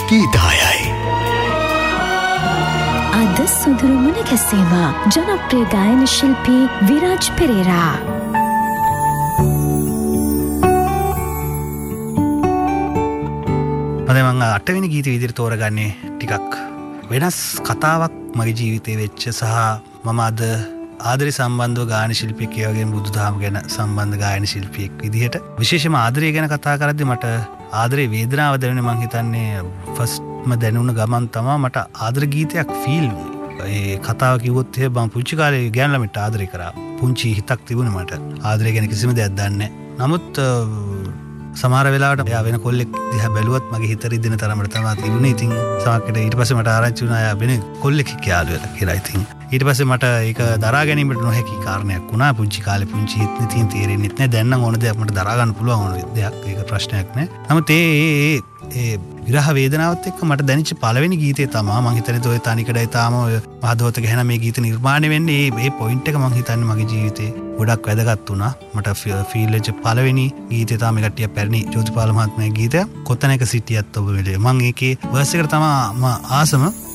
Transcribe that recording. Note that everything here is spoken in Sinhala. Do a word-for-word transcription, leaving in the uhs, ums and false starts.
ගීතායයි. අද සුදුරු මුණ ගැසීම ජනප්‍රිය ගායන ශිල්පී විරාජ් පෙරේරා. අද මම අටවෙනි ගීතය විදිහට තෝරගන්නේ ටිකක් වෙනස් කතාවක් මගේ ජීවිතේ වෙච්ච සහ මම අද ආදරය සම්බන්ධව ගායන ශිල්පියෙක් ඒ වගේම බුදුදහම ගැන සම්බන්ධ ගායන ශිල්පියෙක් විදිහට විශේෂයෙන්ම ආදරය ගැන කතා කරද්දී මට ආදරේ වේදනාව දැනුනේ මං හිතන්නේ ෆස්ට්ම දැනුණ ගමන් තමයි මට ආදර ගීතයක් ෆීල් වුනේ. ඒ කතාව කිව්වොත් එහෙම මං පුංචි කාලේ ගෑනු ළමයට ආදරය කරා. පුංචි හිතක් තිබුණේ මට. ආදරය ගැන කිසිම දෙයක් දන්නේ නැහැ. නමුත් සමහර වෙලාවට එයා වෙන කොල්ලෙක් දිහා බැලුවත් මගේ හිත රිදෙන තරමට තමයි තිබුණේ. ඉතින් සමහරකට ඊට පස්සේ මට ආරංචි වුණා එයා වෙන කොල්ලෙක් එක්ක යාළු වෙලා කියලා. ඉතින් ඊට පස්සේ මට ඒක දරා ගැනීමට නොහැකි කාරණයක් වුණා. පුංචි කාලේ පුංචි හිත නිතින් තේරෙන්නේ නැහැ. දැන් නම් ඕන දෙයක් මට දරා ගන්න පුළුවන් ඕන දෙයක්. ඒක ප්‍රශ්නයක් නෑ. නමුත් ඒ ඒ විරහ වේදනාවත් එක්ක මට දැනෙච්ච පළවෙනි ගීතය තමයි මං හිතන්නේ ඔය තනිකඩයි තාම ඔය මහදෝත ගැන මේ ගීත නිර්මාණය වෙන්නේ. මේ මේ පොයින්ට් එක මං හිතන්නේ මගේ ජීවිතේ ගොඩක් වැදගත් වුණා. මට ෆීල් වෙච්ච පළවෙනි ගීතය තමයි කට්ටිය පැරණි ජෝතිපාල මහත්මයාගේ ගීතය කොතැනක සිටියත් ඔබ මෙලේ. මං ඒකේ වර්ස් එකට තමයි මම ආසම